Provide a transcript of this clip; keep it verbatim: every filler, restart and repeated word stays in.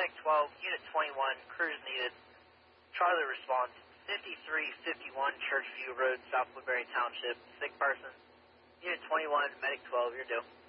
Medic twelve, Unit twenty-one, crews needed. Charlie response, fifty-three fifty-one Churchview Road, South Woodbury Township, sick person. Unit twenty-one, Medic twelve, you're due.